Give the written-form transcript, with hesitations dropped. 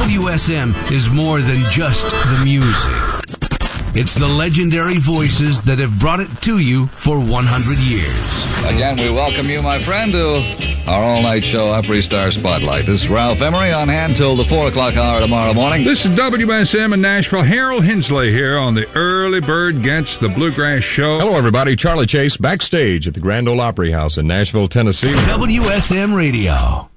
WSM is more than just the music. It's the legendary voices that have brought it to you for 100 years. Again, we welcome you, my friend, to our all-night show, Opry Star Spotlight. This is Ralph Emery on hand till the 4 o'clock hour tomorrow morning. This is WSM in Nashville. Harold Hensley here on the Early Bird Gets the Bluegrass Show. Hello, everybody. Charlie Chase backstage at the Grand Ole Opry House in Nashville, Tennessee. WSM Radio.